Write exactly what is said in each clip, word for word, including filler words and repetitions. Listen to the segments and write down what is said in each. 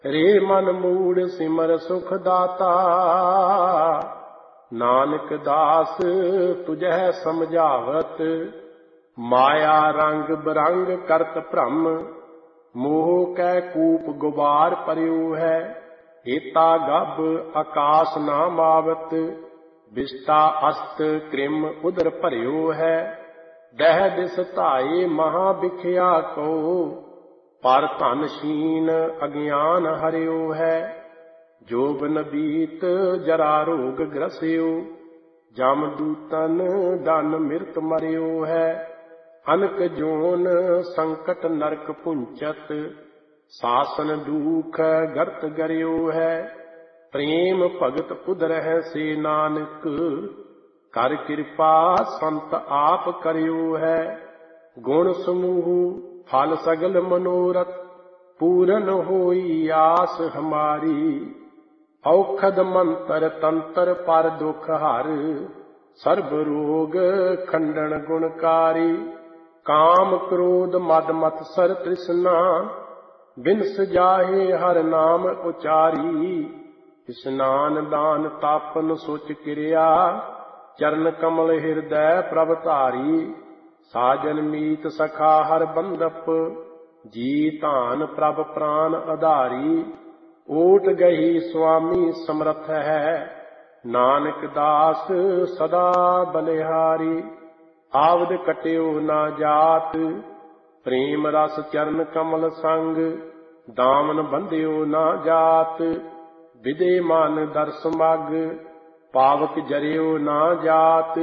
रे मन मूड सिमर सुख दाता, नानक दास तुझह समझावत। माया रंग बिरंग करत भ्रम, मोह कै कूप गुबार पर्यो है। हेता गभ आकाश ना मावत, विष्टा अस्त कृम उदर भरियो है। दह दिस धाये महा बिख्या को, पर धन शीन अज्ञान हरियो है। जोबन बीत जरा रोग ग्रसियो, जम दूतन दन मृत मरियो है। अनक जोन संकट नरक पुंचत, सासन दुख गर्त गरियो है। प्रेम भगत उदरह से नानक, कर कृपा संत आप करियो है। गुण समूह फल सगल मनोरथ, पूरन होई आस हमारी। औखद मंत्र तंत्र पर दुख हर, सर्ब रोग खंडन गुणकारी। काम क्रोध मद मत्सर तृष्णा, बिनस जाहे हर नाम उचारी। स्नान दान तापन सोच क्रिया, चरण कमल हृदय प्रभ धारी। साजन मीत सखा हर बंदप, जी धान प्रभ प्राण आधारी। ओट गही स्वामी समर्थ है, नानक दास सदा बलिहारी। आवद कट्यो ना जात, प्रेम रस चरण कमल संग। दामन बंध्यो ना जात, विदे मन दर्श मग। पावक जरियो ना जात,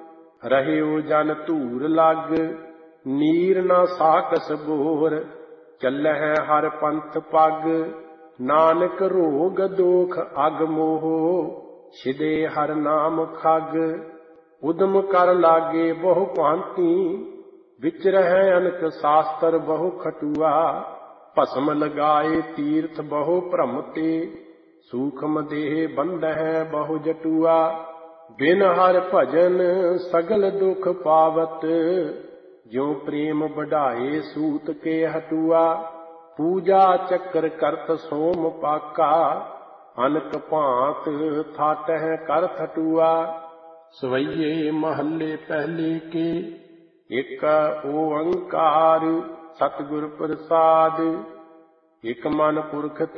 रहियो जन धूर लग। नीर ना साकस बोर, चलह हर पंथ पग। नानक रोग दोख अग मोह, छिदे हर नाम खग। उदम कर लागे बहु भांति, विचरह अनक शास्त्र बहु खटुआ। भस्म लगाए तीर्थ बहु भ्रमते, सूखम देह बंधह बहु जटुआ। बिन हर भजन सगल दुख पावत, ज्यों प्रेम बढ़ाए सूत के हटुआ। पूजा चक्र करत सोम पाका, अनक भांत थाटह कर थटुआ। सवैये महल्ले पहले के, एक ओंकार सतगुर प्रसाद। एक मन पुरख